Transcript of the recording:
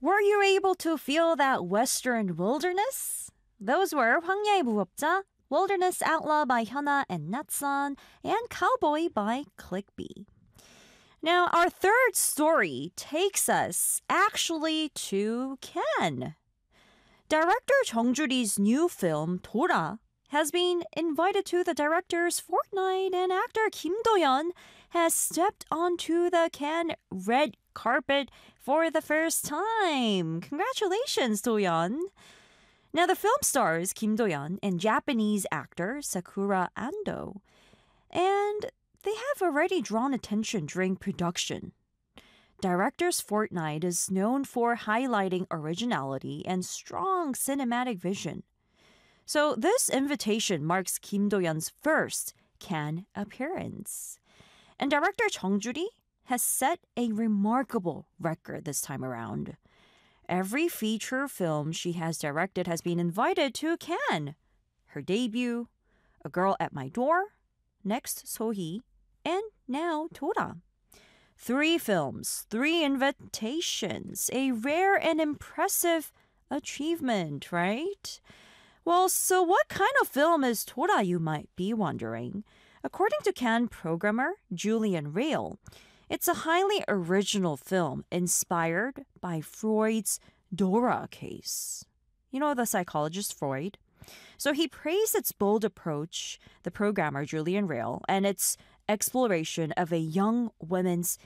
Were you able to feel that western wilderness? Those were 황야의 무법자, Wilderness Outlaw by Hyuna and Natsan, and Cowboy by Clickbee. Now, our third story takes us actually to Cannes. Director Jung Juri's new film, Dora, has been invited to the director's fortnight, and actor Kim Do-yeon has stepped onto the Cannes red carpet for the first time. Congratulations, Do-yeon. Now, the film stars Kim Do-yeon and Japanese actor Sakura Ando, and they have already drawn attention during production. Director's Fortnight is known for highlighting originality and strong cinematic vision. So this invitation marks Kim Do-yeon's first Cannes appearance. And director Jung Juri has set a remarkable record this time around. Every feature film she has directed has been invited to Cannes. Her debut, A Girl at My Door, next Sohee, and now Dora. 3 films, 3 invitations, a rare and impressive achievement, right? Well, so what kind of film is Dora, you might be wondering? According to Cannes programmer Julian Rayl, it's a highly original film inspired by Freud's Dora case. You know the psychologist Freud? So he praised its bold approach, the programmer Julian Rayl, and its exploration of a young woman's